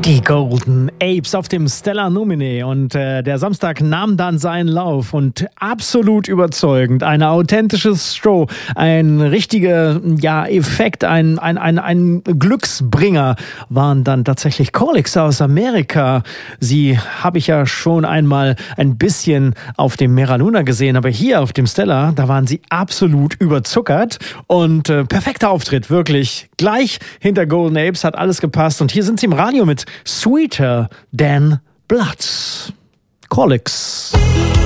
Die Golden Apes auf dem Stellar Nomine und der Samstag nahm dann seinen Lauf und absolut überzeugend. Eine authentische Show, ein richtiger Effekt, ein Glücksbringer waren dann tatsächlich Colics aus Amerika. Sie habe ich ja schon einmal ein bisschen auf dem Mera Luna gesehen, aber hier auf dem Stellar, da waren sie absolut überzuckert und perfekter Auftritt, wirklich. Gleich hinter Golden Apes hat alles gepasst und hier sind sie im Radio mit Sweeter Than Blood. Colics.